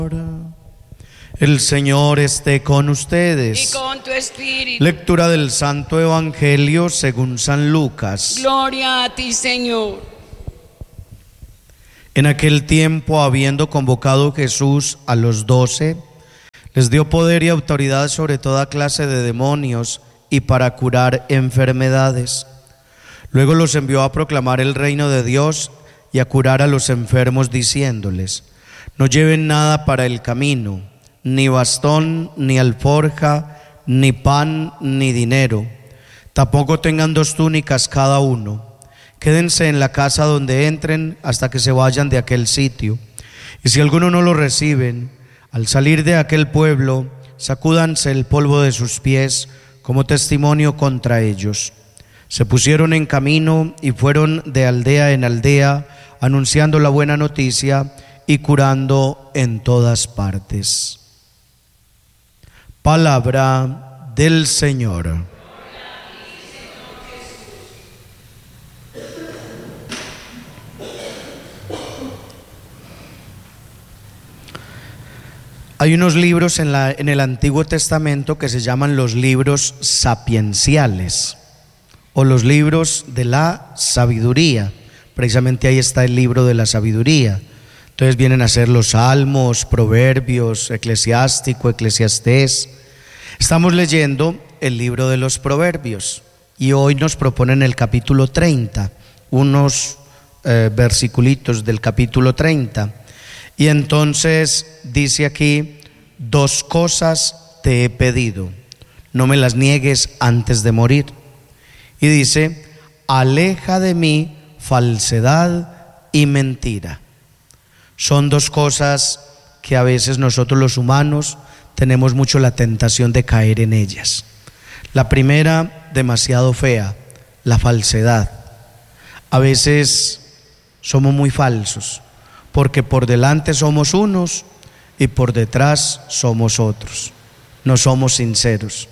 El Señor esté con y ustedes. con tu espíritu. Lectura del Santo Evangelio según San Lucas. Gloria a ti, Señor. En aquel tiempo, habiendo convocado Jesús a los 12, les dio poder y autoridad sobre toda clase de demonios y para curar enfermedades. Luego los envió a proclamar el reino de Dios y a curar a los enfermos, diciéndoles: no lleven nada para el camino, ni bastón, ni alforja, ni pan, ni dinero. Tampoco tengan 2 túnicas cada uno. Quédense en la casa donde entren hasta que se vayan de aquel sitio. Y si alguno no lo reciben, al salir de aquel pueblo, sacúdanse el polvo de sus pies como testimonio contra ellos. Se pusieron en camino y fueron de aldea en aldea, anunciando la buena noticia y curando en todas partes. Palabra del Señor. Hay unos libros en el Antiguo Testamento que se llaman los libros sapienciales o los libros de la sabiduría. Precisamente ahí está el libro de la sabiduría. Entonces vienen a ser los Salmos, Proverbios, Eclesiástico, Eclesiastés. Estamos leyendo el libro de los Proverbios y hoy nos proponen el capítulo 30, unos versiculitos del capítulo 30. Y entonces dice aquí: 2 cosas te he pedido, no me las niegues antes de morir. Y dice: aleja de mí falsedad y mentira. Son 2 cosas que a veces nosotros los humanos tenemos mucho la tentación de caer en ellas. La primera, demasiado fea, la falsedad. A veces somos muy falsos, porque por delante somos unos y por detrás somos otros. No somos sinceros.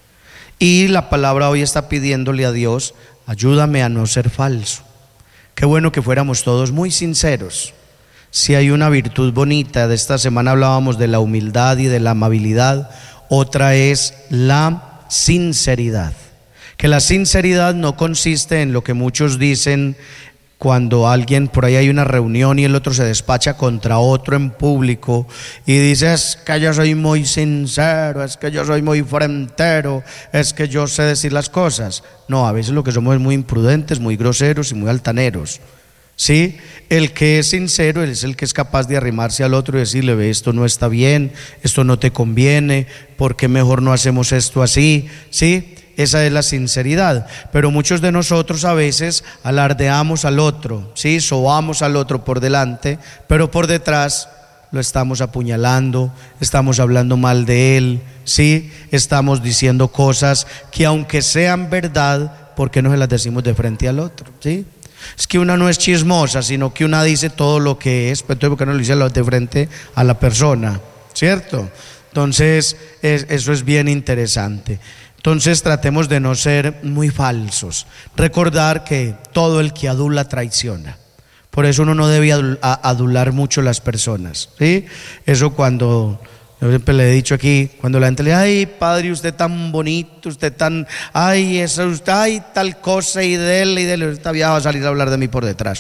Y la palabra hoy está pidiéndole a Dios: ayúdame a no ser falso. Qué bueno que fuéramos todos muy sinceros. Si hay una virtud bonita, de esta semana hablábamos de la humildad y de la amabilidad, otra es la sinceridad. Que la sinceridad no consiste en lo que muchos dicen cuando alguien, por ahí hay una reunión y el otro se despacha contra otro en público y dice: es que yo soy muy sincero, es que yo soy muy frentero, es que yo sé decir las cosas. No, a veces lo que somos es muy imprudentes, muy groseros y muy altaneros. ¿Sí? El que es sincero es el que es capaz de arrimarse al otro y decirle: ve, esto no está bien, esto no te conviene, ¿por qué mejor no hacemos esto así? ¿Sí? Esa es la sinceridad. Pero muchos de nosotros a veces alardeamos al otro, ¿sí? Sobamos al otro por delante, pero por detrás lo estamos apuñalando, estamos hablando mal de él, ¿sí? Estamos diciendo cosas que, aunque sean verdad, ¿por qué no se las decimos de frente al otro? ¿Sí? Es que una no es chismosa, sino que una dice todo lo que es, pero entonces ¿por qué no lo dice de frente a la persona? ¿Cierto? Entonces eso es bien interesante. Entonces tratemos de no ser muy falsos. Recordar que todo el que adula traiciona. Por eso uno no debe adular mucho a las personas, ¿sí? Eso cuando, yo siempre le he dicho aquí, cuando la gente le dice: ay, padre, usted tan bonito, usted tan, ay, eso, usted, ay, tal cosa, y dele, esta vieja va a salir a hablar de mí por detrás.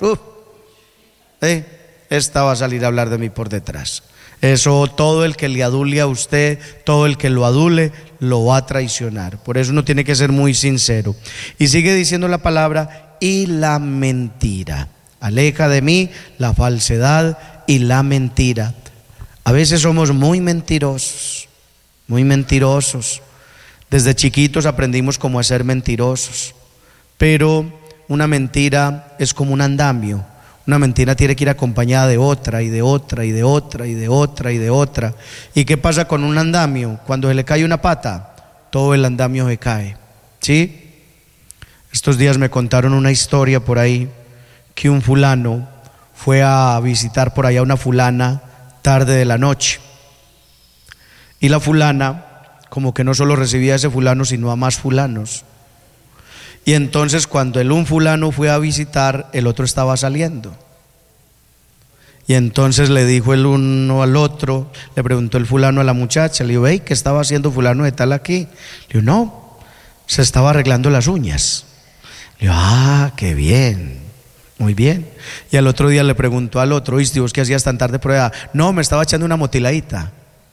Esta va a salir a hablar de mí por detrás. Eso, todo el que le adule a usted, todo el que lo adule, lo va a traicionar. Por eso uno tiene que ser muy sincero. Y sigue diciendo la palabra: y la mentira. Aleja de mí la falsedad y la mentira. A veces somos muy mentirosos, muy mentirosos. Desde chiquitos aprendimos cómo a ser mentirosos. Pero una mentira es como un andamio. Una mentira tiene que ir acompañada de otra y de otra y de otra y de otra y de otra. ¿Y qué pasa con un andamio? Cuando se le cae una pata, todo el andamio se cae, ¿sí? Estos días me contaron una historia por ahí, que un fulano fue a visitar por allá a una fulana tarde de la noche. Y la fulana como que no solo recibía a ese fulano, sino a más fulanos. Y entonces cuando un fulano fue a visitar, el otro estaba saliendo. Y entonces le dijo el uno al otro, le preguntó el fulano a la muchacha, le dijo, hey, ¿qué estaba haciendo fulano de tal aquí? Le dijo, no, se estaba arreglando las uñas. Le dijo, ah, qué bien, muy bien. Y al otro día le preguntó al otro, ¿viste vos qué hacías tan tarde por allá? No, me estaba echando una motiladita.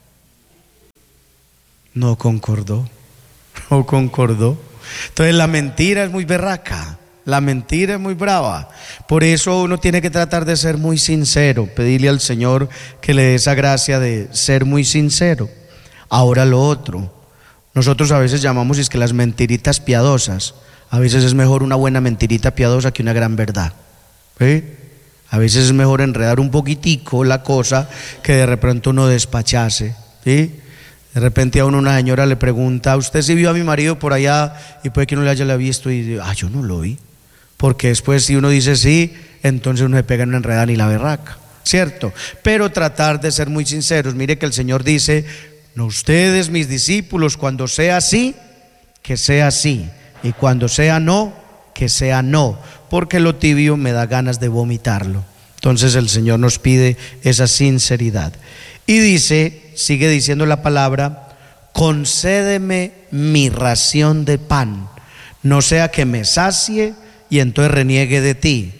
No concordó, no concordó. Entonces la mentira es muy berraca. La mentira es muy brava. Por eso uno tiene que tratar de ser muy sincero, pedirle al Señor que le dé esa gracia de ser muy sincero. Ahora lo otro, nosotros a veces llamamos es que las mentiritas piadosas. A veces es mejor una buena mentirita piadosa que una gran verdad, ¿sí? A veces es mejor enredar un poquitico la cosa que de repente uno despachase, ¿sí? De repente a uno una señora le pregunta, ¿usted sí vio a mi marido por allá? Y puede que uno le haya visto y dice, yo no lo vi. Porque después si uno dice sí, entonces uno se pega en una enredada ni la berraca, ¿cierto? Pero tratar de ser muy sinceros. Mire que el Señor dice, no, ustedes mis discípulos, cuando sea sí, que sea sí, y cuando sea no, que sea no, porque lo tibio me da ganas de vomitarlo. Entonces el Señor nos pide esa sinceridad. Y dice, sigue diciendo la palabra, concédeme mi ración de pan, no sea que me sacie y entonces reniegue de ti,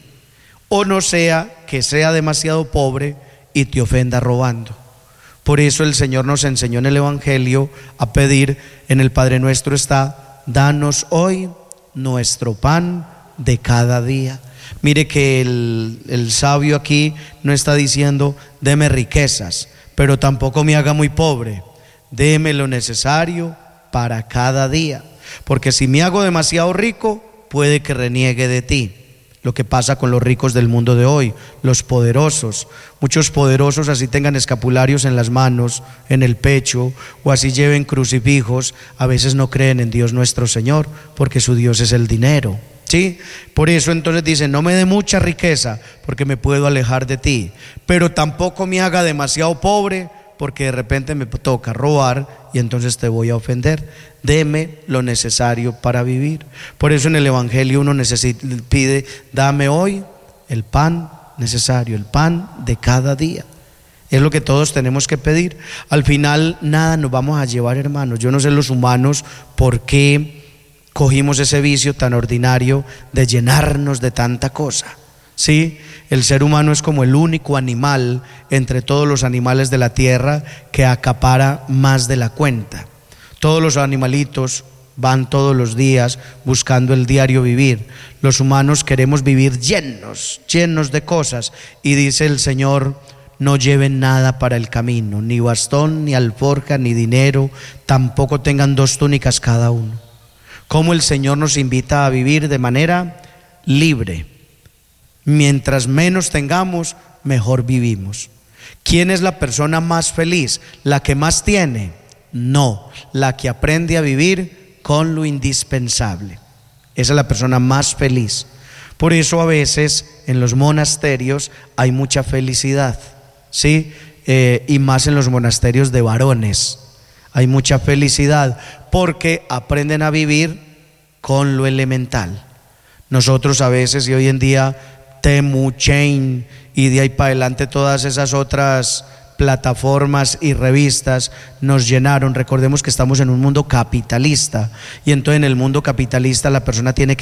o no sea que sea demasiado pobre y te ofenda robando. Por eso el Señor nos enseñó en el Evangelio a pedir, en el Padre Nuestro está, danos hoy nuestro pan de cada día. Mire que el sabio aquí no está diciendo, deme riquezas, pero tampoco me haga muy pobre, deme lo necesario para cada día, porque si me hago demasiado rico, puede que reniegue de ti. Lo que pasa con los ricos del mundo de hoy, los poderosos, muchos poderosos así tengan escapularios en las manos, en el pecho, o así lleven crucifijos, a veces no creen en Dios nuestro Señor, porque su Dios es el dinero, ¿sí? Por eso entonces dice, no me dé mucha riqueza, porque me puedo alejar de ti, pero tampoco me haga demasiado pobre, porque de repente me toca robar y entonces te voy a ofender. Deme lo necesario para vivir. Por eso en el Evangelio uno pide, dame hoy el pan necesario, el pan de cada día. Es lo que todos tenemos que pedir. Al final nada nos vamos a llevar, hermanos. Yo no sé los humanos por qué cogimos ese vicio tan ordinario de llenarnos de tanta cosa. Sí, el ser humano es como el único animal entre todos los animales de la tierra que acapara más de la cuenta. Todos los animalitos van todos los días buscando el diario vivir. Los humanos queremos vivir llenos de cosas. Y dice el Señor, no lleven nada para el camino, ni bastón, ni alforja, ni dinero, tampoco tengan 2 túnicas cada uno. Como el Señor nos invita a vivir de manera libre. Mientras menos tengamos, mejor vivimos. ¿Quién es la persona más feliz? ¿La que más tiene? No, la que aprende a vivir con lo indispensable. Esa es la persona más feliz. Por eso a veces en los monasterios hay mucha felicidad, ¿sí? Y más en los monasterios de varones hay mucha felicidad, porque aprenden a vivir con lo elemental. Nosotros a veces, y hoy en día Temu, Chain y de ahí para adelante todas esas otras plataformas y revistas nos llenaron. Recordemos que estamos en un mundo capitalista, y entonces en el mundo capitalista la persona tiene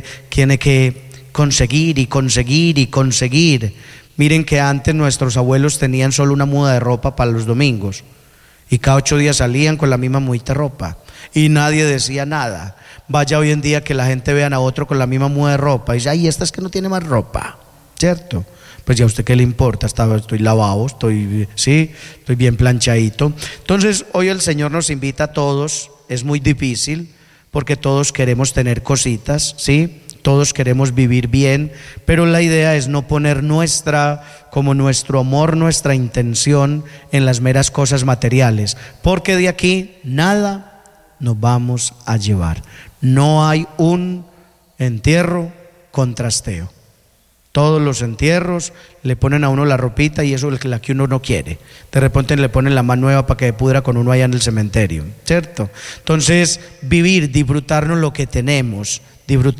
que conseguir y conseguir y conseguir. Miren que antes nuestros abuelos tenían solo una muda de ropa para los domingos, y cada 8 días salían con la misma mudita de ropa y nadie decía nada. Vaya hoy en día que la gente vean a otro con la misma muda de ropa y dice, ay, esta es que no tiene más ropa, ¿cierto? Pues ya a usted qué le importa, estoy lavado, estoy bien planchadito. Entonces hoy el Señor nos invita a todos. Es muy difícil porque todos queremos tener cositas, ¿sí? Todos queremos vivir bien, pero la idea es no poner nuestro amor, nuestra intención en las meras cosas materiales, porque de aquí nada nos vamos a llevar. No hay un entierro con trasteo. Todos los entierros le ponen a uno la ropita y eso es la que uno no quiere. De repente le ponen la más nueva para que pudra con uno allá en el cementerio, ¿cierto? Entonces vivir, disfrutarnos lo que tenemos,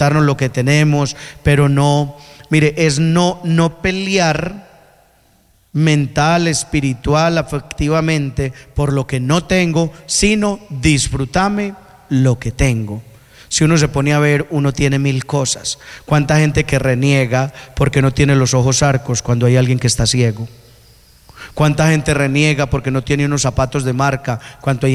pero no, mire, es no pelear mental, espiritual, afectivamente, por lo que no tengo, sino disfrútame lo que tengo. Si uno se pone a ver, uno tiene 1000 cosas. ¿Cuánta gente que reniega porque no tiene los ojos arcos cuando hay alguien que está ciego? ¿Cuánta gente reniega porque no tiene unos zapatos de marca cuando hay